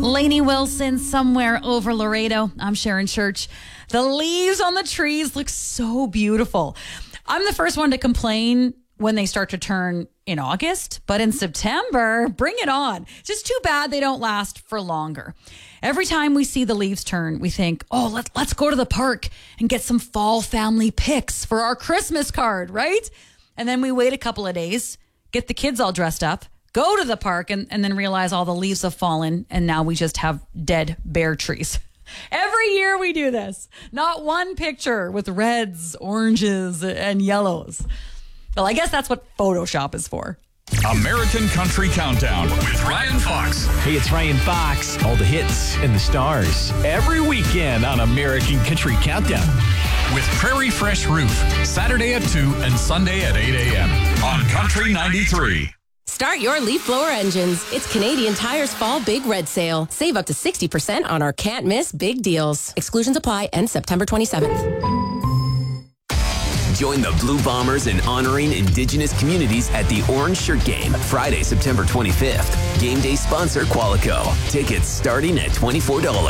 Lainey Wilson, Somewhere Over Laredo. I'm Sharon Church. The leaves on the trees look so beautiful. I'm the first one to complain when they start to turn in August, but in September, bring it on. Just too bad they don't last for longer. Every time we see the leaves turn, we think, oh, let's go to the park and get some fall family pics for our Christmas card, right? And then we wait a couple of days, get the kids all dressed up, go to the park, and then realize all the leaves have fallen, and now we just have dead bare trees. Every year we do this. Not one picture with reds, oranges, and yellows. Well, I guess that's what Photoshop is for. American Country Countdown with Ryan Fox. Hey, it's Ryan Fox. All the hits and the stars every weekend on American Country Countdown. With Prairie Fresh Roof, Saturday at 2 and Sunday at 8 a.m. on Country 93. Start your leaf blower engines. It's Canadian Tire's Fall Big Red Sale. Save up to 60% on our can't miss big deals. Exclusions apply and September 27th. Join the Blue Bombers in honoring Indigenous communities at the Orange Shirt Game, Friday, September 25th. Game day sponsor Qualico. Tickets starting at $24.